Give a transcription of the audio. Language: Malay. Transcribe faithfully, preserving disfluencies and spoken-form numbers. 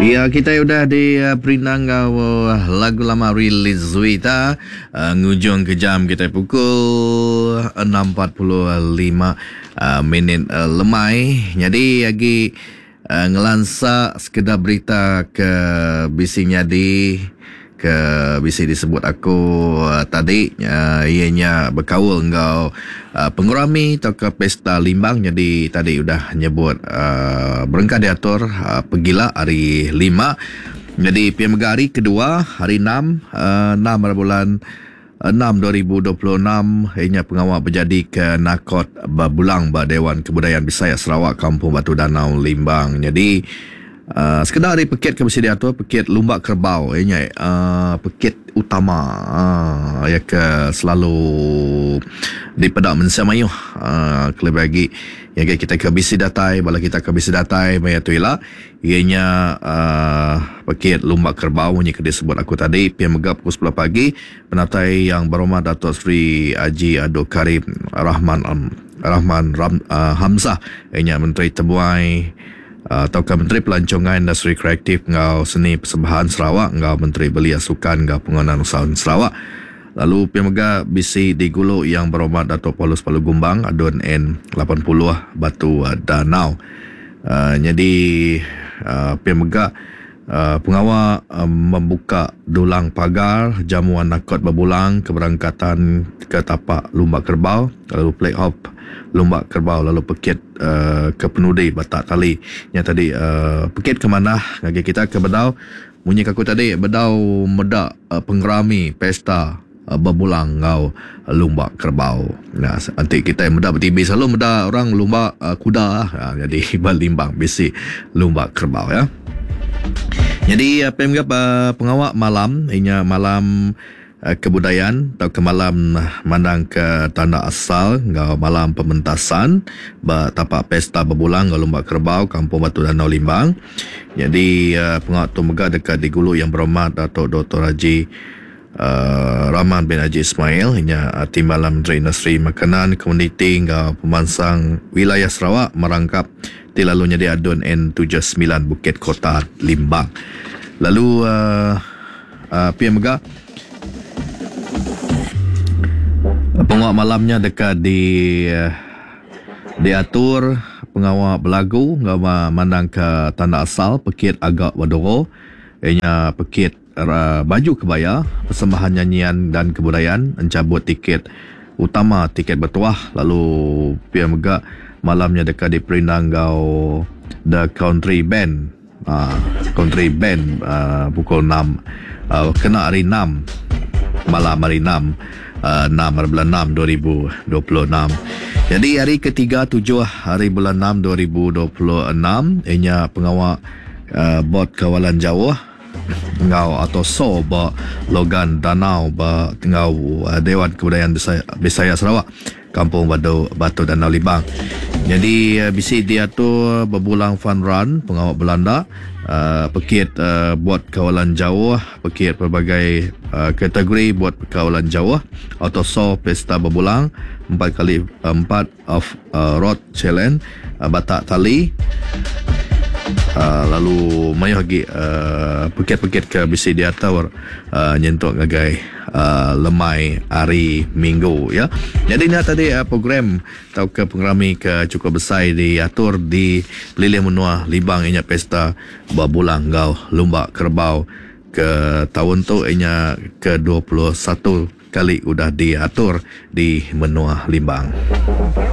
Ya, kita sudah di uh, Perinang uh, lagu lama rilis Zuita uh, ngujung ke jam kita pukul enam empat puluh lima uh, minit uh, lemai. Jadi lagi uh, ngelansak sekedar berita ke bisingnya di ke bisi disebut aku uh, tadi uh, ianya berkawal engkau uh, pengurami atau ke pesta limbang. Jadi tadi sudah nyebut uh, berengkah diatur uh, pergilah hari lima. Jadi P M G hari kedua hari enam uh, enam bulan enam dua ribu dua puluh enam ianya pengawal berjadi ke Nakot Babulang ba Dewan Kebudayaan Bisaya Sarawak Kampung Batu Danau Limbang. Jadi Uh, sekedar hari peket ke bersedia tu peket Lumbak Kerbau ianya uh, peket utama uh, ya ke selalu di Pedak Mensemayuh uh, kelebih lagi yang kita ke bisi datai bala kita ke bisi datai maya tuila ianya uh, peket Lumbak Kerbau yang disebut aku tadi P M G pukul sepuluh pagi penatai yang berhormat Datuk Seri Haji Abdul Karim Rahman um, Rahman Ram, uh, Hamzah ianya Menteri Tebuai Uh, atau Menteri Pelancongan Industri Kreatif ngau Seni Persembahan Sarawak, ngau Menteri Belia Sukan, ngau Pengurusan Usahawan Sarawak. Lalu P M G bisi di Gulu yang berhormat Datuk Paulus Palu Gumbang adun N lapan puluh Batu Danau. Uh, jadi uh, P M G uh, pengawal uh, membuka dulang pagar jamuan Nakot Babulang keberangkatan ke tapak Lumbak Kerbau, lalu play off Lumbak Kerbau, lalu peket uh, ke Penudi Batak Tali yang tadi uh, peket ke mana lagi kita ke Bedau bunyi kaku tadi Bedau medak uh, penggerami pesta uh, Babulang ngau Lumbak Kerbau. Nah nanti kita yang medak bertibi selalu medak orang lumbak uh, kuda uh, jadi balimbang bisi Lumbak Kerbau ya. Jadi uh, P M G uh, pengawal malam inya malam kebudayaan atau ke malam mandang ke tanah asal ngau malam pementasan ba tapak pesta Babulang ngau Lumbak Kerbau Kampung Batu Danau Limbang. Jadi uh, pengawal tu mega dekat di Gulu yang berhormat Datuk Doktor Haji uh, Rahman bin Haji Ismail inya uh, Timbalan Menteri Industri Makanan Komuniti ngau Pemansang Wilayah Sarawak merangkap di lalunya di adun N tujuh puluh sembilan Bukit Kota Limbang. Lalu uh, uh, P M G pengawal malamnya dekat di uh, diatur pengawal belagu ngama mandang ke tanah asal pekit agak wadoro ianya pekit uh, baju kebaya persembahan nyanyian dan kebudayaan mencabut tiket utama tiket bertuah. Lalu P M G malamnya dekat di Perinang ngau The Country Band uh, Country Band uh, pukul enam uh, kena hari enam malam hari enam Uh, enam bulan enam dua ribu dua puluh enam. Jadi hari ketiga tujuh hari bulan enam dua ribu dua puluh enam ianya pengawal uh, bot kawalan Jawa ngau atau so ba Logan Danau ba ngau uh, Dewan Kebudayaan Bisaya, Bisaya Sarawak Kampung Batu Batu Danau Limbang. Jadi uh, bisi dia tu berbulang fun run pengawal Belanda uh, pekit uh, buat kawalan Jawa pekit pelbagai uh, kategori buat kawalan Jawa atau so pesta berbulang empat kali empat of uh, road challenge uh, Batak Tali. Uh, lalu mayu lagi uh, peket-peket ke bisi dia tawar uh, nyentuk ngagai uh, lemai hari Minggu ya. Jadi ni tadi uh, program atau ke pengerami ke cukup besar diatur di Pelilih Menua Limbang ianya pesta Babulang ngau Lumbak Kerbau ke tahun tu ianya ke dua puluh satu kali udah diatur di Menua Limbang.